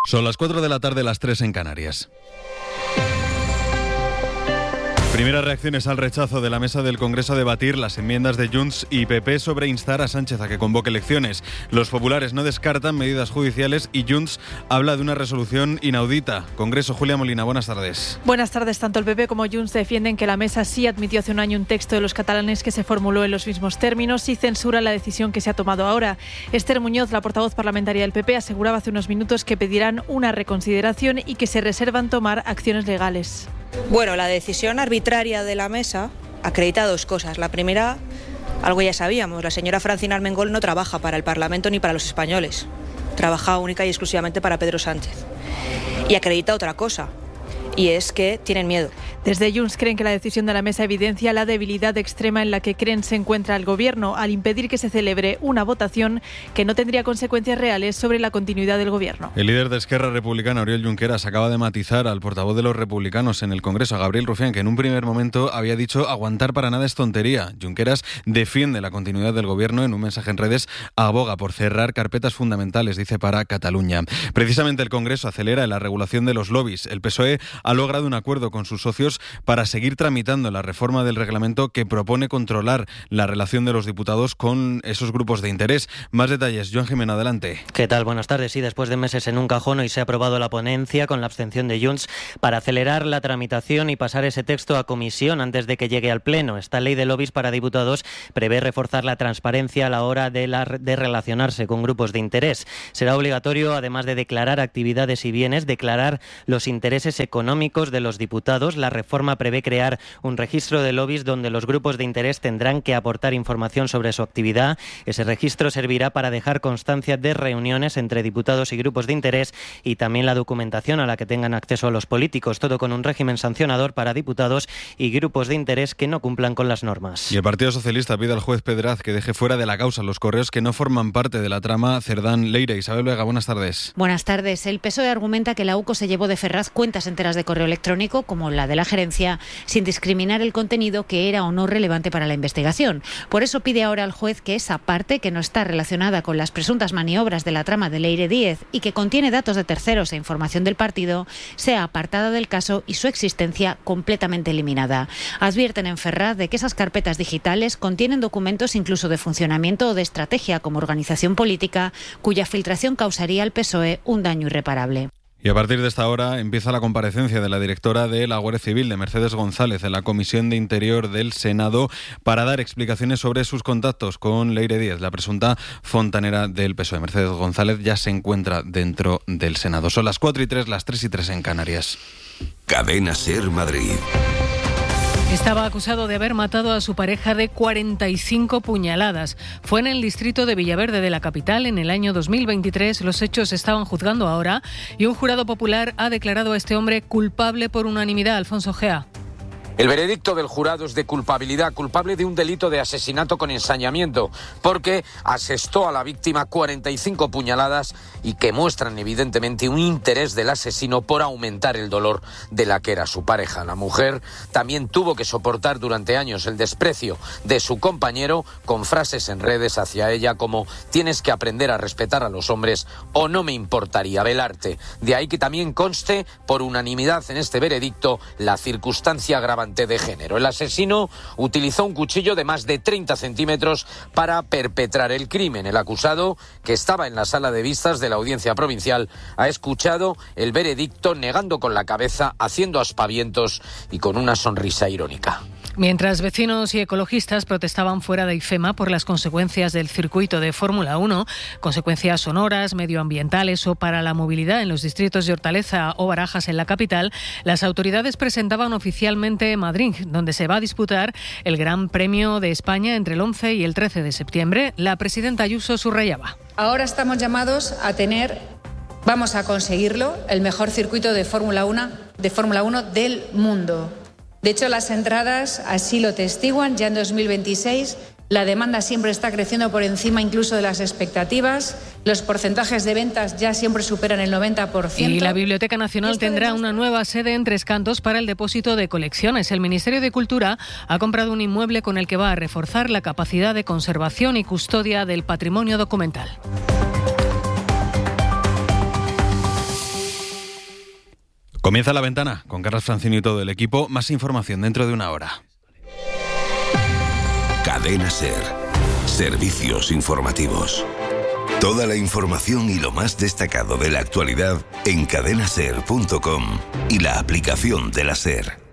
Son las 4 de la tarde, las 3 en Canarias. Primeras reacciones al rechazo de la mesa del Congreso a debatir las enmiendas de Junts y PP sobre instar a Sánchez a que convoque elecciones. Los populares no descartan medidas judiciales y Junts habla de una resolución inaudita. Congreso, Julia Molina, buenas tardes. Buenas tardes. Tanto el PP como Junts defienden que la mesa sí admitió hace un año un texto de los catalanes que se formuló en los mismos términos y censura la decisión que se ha tomado ahora. Esther Muñoz, la portavoz parlamentaria del PP, aseguraba hace unos minutos que pedirán una reconsideración y que se reservan tomar acciones legales. Bueno, la decisión arbitraria de la mesa acredita dos cosas. La primera, algo ya sabíamos, la señora Francina Armengol no trabaja para el Parlamento ni para los españoles. Trabaja única y exclusivamente para Pedro Sánchez. Y acredita otra cosa, y es que tienen miedo. Desde Junts creen que la decisión de la mesa evidencia la debilidad extrema en la que creen se encuentra el Gobierno al impedir que se celebre una votación que no tendría consecuencias reales sobre la continuidad del Gobierno. El líder de Esquerra Republicana, Oriol Junqueras, acaba de matizar al portavoz de los republicanos en el Congreso, a Gabriel Rufián, que en un primer momento había dicho aguantar para nada es tontería. Junqueras defiende la continuidad del Gobierno. En un mensaje en redes aboga por cerrar carpetas fundamentales, dice, para Cataluña. Precisamente el Congreso acelera la regulación de los lobbies. El PSOE ha logrado un acuerdo con sus socios para seguir tramitando la reforma del reglamento que propone controlar la relación de los diputados con esos grupos de interés. Más detalles, Joan Jimeno, adelante. ¿Qué tal? Buenas tardes. Sí, después de meses en un cajón, hoy se ha aprobado la ponencia con la abstención de Junts para acelerar la tramitación y pasar ese texto a comisión antes de que llegue al Pleno. Esta ley de lobbies para diputados prevé reforzar la transparencia a la hora de relacionarse con grupos de interés. Será obligatorio, además de declarar actividades y bienes, declarar los intereses económicos de los diputados. La reforma prevé crear un registro de lobbies donde los grupos de interés tendrán que aportar información sobre su actividad. Ese registro servirá para dejar constancia de reuniones entre diputados y grupos de interés y también la documentación a la que tengan acceso a los políticos, todo con un régimen sancionador para diputados y grupos de interés que no cumplan con las normas. Y el Partido Socialista pide al juez Pedraz que deje fuera de la causa los correos que no forman parte de la trama Cerdán-Leire. Isabel Vega, buenas tardes. Buenas tardes. El PSOE argumenta que la UCO se llevó de Ferraz cuentas enteras de correo electrónico, como la de la gerencia, sin discriminar el contenido que era o no relevante para la investigación. Por eso pide ahora al juez que esa parte, que no está relacionada con las presuntas maniobras de la trama de Leire Díez y que contiene datos de terceros e información del partido, sea apartada del caso y su existencia completamente eliminada. Advierten en Ferraz de que esas carpetas digitales contienen documentos incluso de funcionamiento o de estrategia como organización política, cuya filtración causaría al PSOE un daño irreparable. Y a partir de esta hora empieza la comparecencia de la directora de la Guardia Civil, de Mercedes González, en la Comisión de Interior del Senado para dar explicaciones sobre sus contactos con Leire Díez, la presunta fontanera del PSOE. Mercedes González ya se encuentra dentro del Senado. Son las 4:03, las 3:03 en Canarias. Cadena SER Madrid. Estaba acusado de haber matado a su pareja de 45 puñaladas. Fue en el distrito de Villaverde de la capital en el año 2023. Los hechos se estaban juzgando ahora y un jurado popular ha declarado a este hombre culpable por unanimidad. Alfonso Gea. El veredicto del jurado es de culpabilidad, culpable de un delito de asesinato con ensañamiento, porque asestó a la víctima 45 puñaladas y que muestran evidentemente un interés del asesino por aumentar el dolor de la que era su pareja. La mujer también tuvo que soportar durante años el desprecio de su compañero con frases en redes hacia ella como «tienes que aprender a respetar a los hombres o no me importaría velarte». De ahí que también conste por unanimidad en este veredicto la circunstancia agravante de género. El asesino utilizó un cuchillo de más de 30 centímetros para perpetrar el crimen. El acusado, que estaba en la sala de vistas de la audiencia provincial, ha escuchado el veredicto negando con la cabeza, haciendo aspavientos y con una sonrisa irónica. Mientras vecinos y ecologistas protestaban fuera de IFEMA por las consecuencias del circuito de Fórmula 1, consecuencias sonoras, medioambientales o para la movilidad en los distritos de Hortaleza o Barajas en la capital, las autoridades presentaban oficialmente Madrid, donde se va a disputar el Gran Premio de España entre el 11 y el 13 de septiembre. La presidenta Ayuso subrayaba. Ahora estamos llamados a tener, vamos a conseguirlo, el mejor circuito de Fórmula 1 del mundo. De hecho, las entradas así lo testiguan. Ya en 2026 la demanda siempre está creciendo por encima incluso de las expectativas. Los porcentajes de ventas ya siempre superan el 90%. Y la Biblioteca Nacional tendrá una nueva sede en Tres Cantos para el depósito de colecciones. El Ministerio de Cultura ha comprado un inmueble con el que va a reforzar la capacidad de conservación y custodia del patrimonio documental. Comienza La Ventana con Carlos Francino y todo el equipo. Más información dentro de una hora. Cadena SER. Servicios informativos. Toda la información y lo más destacado de la actualidad en cadenaser.com y la aplicación de la SER.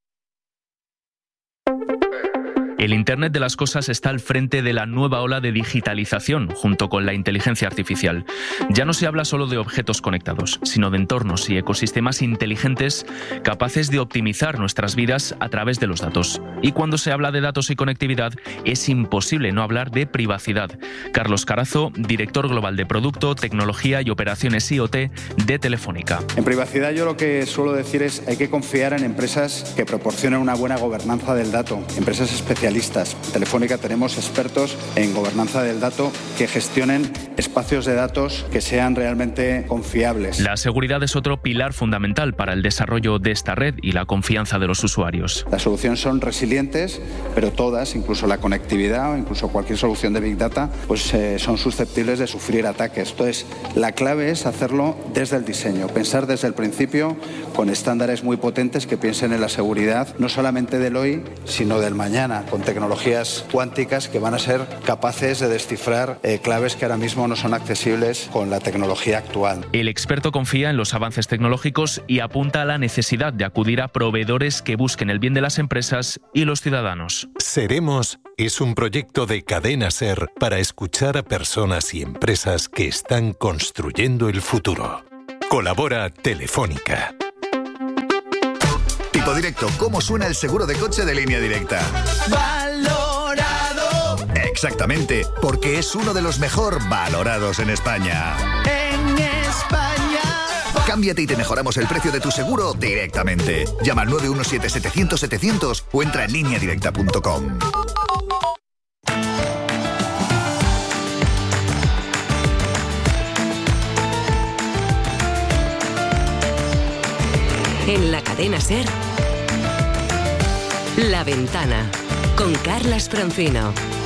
El Internet de las cosas está al frente de la nueva ola de digitalización, junto con la inteligencia artificial. Ya no se habla solo de objetos conectados, sino de entornos y ecosistemas inteligentes capaces de optimizar nuestras vidas a través de los datos. Y cuando se habla de datos y conectividad, es imposible no hablar de privacidad. Carlos Carazo, director global de Producto, Tecnología y Operaciones IoT de Telefónica. En privacidad yo lo que suelo decir es hay que confiar en empresas que proporcionen una buena gobernanza del dato, empresas especialistas. En Telefónica tenemos expertos en gobernanza del dato que gestionen espacios de datos que sean realmente confiables. La seguridad es otro pilar fundamental para el desarrollo de esta red y la confianza de los usuarios. Las soluciones son resilientes, pero todas, incluso la conectividad o incluso cualquier solución de Big Data, pues son susceptibles de sufrir ataques. Entonces, la clave es hacerlo desde el diseño, pensar desde el principio con estándares muy potentes que piensen en la seguridad, no solamente del hoy, sino del mañana, con tecnologías cuánticas que van a ser capaces de descifrar claves que ahora mismo no son accesibles con la tecnología actual. El experto confía en los avances tecnológicos y apunta a la necesidad de acudir a proveedores que busquen el bien de las empresas y los ciudadanos. Seremos es un proyecto de Cadena SER para escuchar a personas y empresas que están construyendo el futuro. Colabora Telefónica. Tipo Directo, ¿cómo suena el seguro de coche de Línea Directa? ¡Valorado! Exactamente, porque es uno de los mejor valorados en España. En España. Cámbiate y te mejoramos el precio de tu seguro directamente. Llama al 917-700-700 o entra en lineadirecta.com. En la cadena SER, La Ventana, con Carlos Francino.